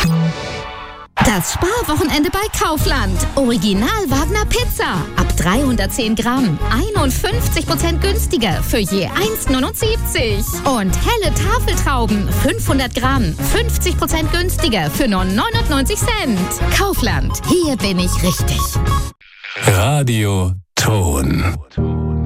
Das Sparwochenende bei Kaufland. Original Wagner Pizza. Ab 310 Gramm. 51% günstiger für je 1,79. Und helle Tafeltrauben. 500 Gramm. 50% günstiger für nur 99 Cent. Kaufland. Hier bin ich richtig. Radio Ton.